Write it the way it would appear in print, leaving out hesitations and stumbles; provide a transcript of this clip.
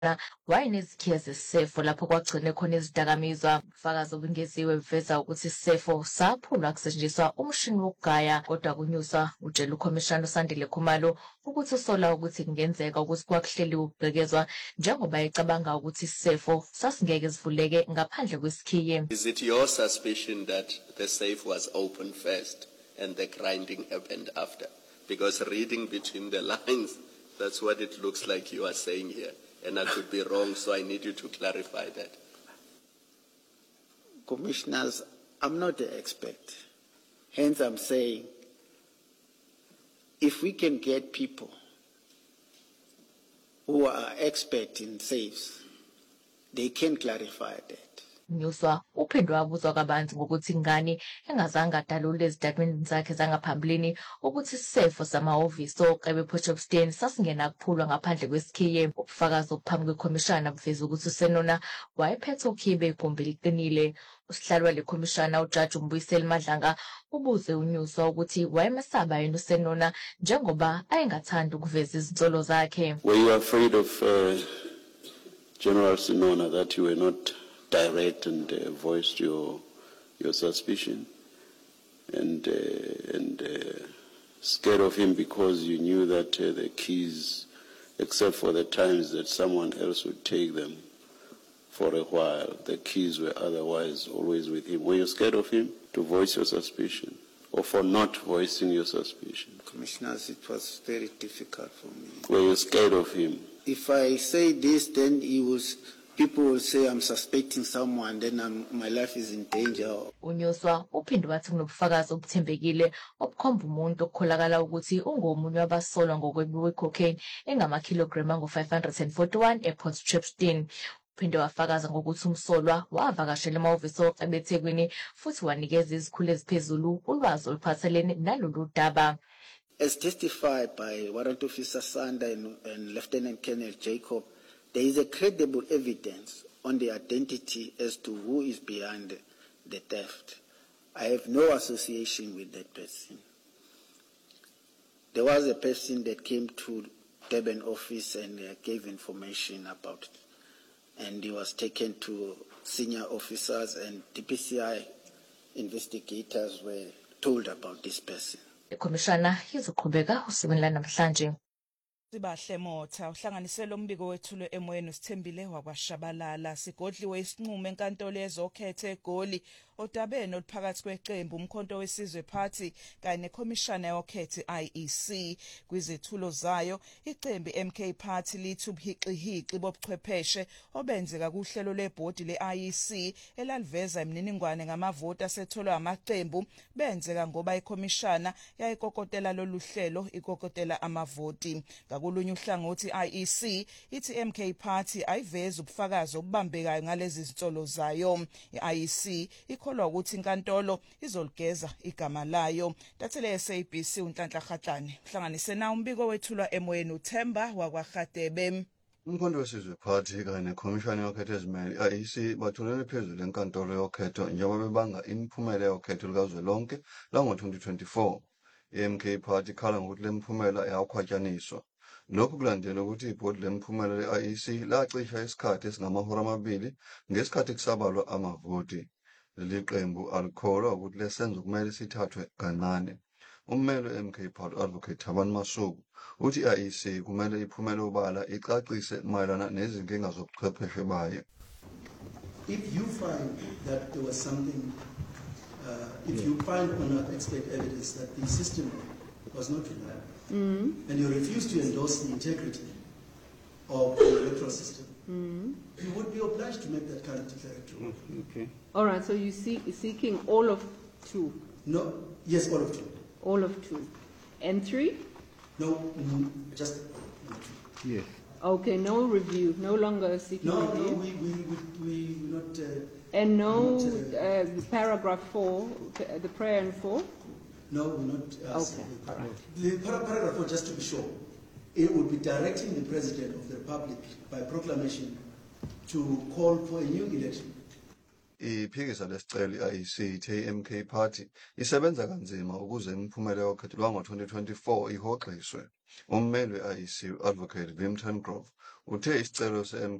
wayenezikhiye zesifo lapho kwagcine khona izidakamizwa. Ubufakazi obungeziwe buveza ukuthi isifo saphulwa kusetshenziswa umshini wokugaya, kodwa kunyuswa utshela ukhomishana uSandile Khumalo ukuthi usola ukuthi kungenzeka ukuthi kwakuhleliwe ukugqekezwa njengoba ecabanga ukuthi isifo sasingeke sivuleke ngaphandle kwesikhiye. Is it your suspicion that the safe was opened first and the grinding happened after? Because reading between the lines, that's what it looks like you are saying here. And I could be wrong, so I need you to clarify that. Commissioners, I'm not the expert. Hence, I'm saying, if we can get people who are expert in safes, they can clarify that. Nyuswa uphinde wabuzwa kabanzi ngokuthi ingane engazange adalule ezitatimendeni zakhe zangaphambilini ukuthi isifo samahhovisi oqebe Potchefstroom sasingena kuphulwa ngaphandle kwesikhiye. Ubufakazi obuphambi kwekhomishana buveza ukuthi uSenona wayephethe ukhibe igumbi liqinile. Usihlalo wale khomishana uJaji Mbuyiseli Madlanga ubuze uNyuswa ukuthi wayemesaba yena uSenona njengoba ayengathanda ukuveza izinsolo zakhe. Were you afraid of General Senona that you were not direct and voiced your suspicion and scared of him because you knew that the keys, except for the times that someone else would take them for a while, the keys were otherwise always with him? Were you scared of him to voice your suspicion or for not voicing your suspicion? Commissioners, it was very difficult for me. Were you scared of him? If I say this, then people will say I'm suspecting someone, then my life is in danger. uNyuswa uphinde wathi kunobufakazi obuthembekile obukhomba umuntu okukholakala ukuthi ungomunye wabasolwa ngokwebiwa icocaine engamakilogram angu-541 ePotchefstroom. Uphinde wafakaza ngokuthi umsolwa wavakashela emahhovisi oqebe eThekwini futhi wanikeza izikhulu eziphezulu ulwazi oluphathelene nalolu daba. As testified by Warrant Officer Sanda and Lieutenant Colonel Jacob, there is a credible evidence on the identity as to who is behind the theft. I have no association with that person. There was a person that came to Durban office and gave information about it, and he was taken to senior officers, and DPCI investigators were told about this person. Ikhomishana izoqhubeka usukwini lanamhlanje. Sibahle Motha uhlanganisela umbiko wethulo emoyeni usithembile wakwashabalala sigodliwe isinqumo enkantolo yezokhethe eGoli odabeni oluphakathi kweqembu umkhonto wesizwe party kanye nekhomishana yokhethe IEC kwizethulo zayo iqembu MK Party lithi ubuhiqihixi bobuchwepheshe obenzeka kuhlelo lebhodi leIEC elaliveza imininingwane ngamavoti asetholwa amaqembu benzeka ngoba ikhomishana yayikokotela lolu hlelo ikokotela amavoti. Kulunye uhlangothi IEC ithi MK Party ayiveza ubufakazi obubambekayo ngalezi zinsolo zayo. IEC ikholwa ukuthi inkantolo izoligeza igama layo. Dathele SABC uNhlanhla Khatlane uhlanganise na umbiko wethulwa emoyeni uThemba wakwaGadebe. Umkhonto wesizwe party kanye nekhomishana yokhetho ezimele IEC bathulele phezulu enkantolo yokhetho njengoba bebanga imiphumela yokhetho likazwelonke lango-2024. iMK Party ikhala ngokuthi le miphumela yakhwatshaniswa. Lokhu kulandela ukuthi ibhodi lemiphumela le-IEC lacisha isikhathi esingamahora amabili ngesikhathi kusabalwa amavoti. Leli qembu alikholwa ukuthi lesenzo kumele sithathwe kancane. Ummeli we-MK Party Advocate Thabani Masuku uthi i-IEC kumele iphumele obala icacise mayelana nezinkinga zobuchwepheshe bayo. If you find that there was something, if you find on our expert evidence that the system was not reliable, and you refuse to endorse the integrity of the electoral system, you would be obliged to make that kind of declaration. Okay. All right, so you're seeking all of two? No, yes, all of two. All of two. And three? No, just two. Yes. Okay, no review, no longer seeking review? No, we not... and no paragraph 4, the prayer in 4? No, we're not. Okay, all right. The paragraph 4, just to be sure, it would be directing the President of the Republic by proclamation to call for a new election. iphikisa lesicelo i-IEC ithe i-MK Party isebenza kanzima ukuze imiphumela yokhetho lwango-2024 ihoxiswe. Ummeli we-IEC u-Advocate Vim Trengove uthe isicelo se-MK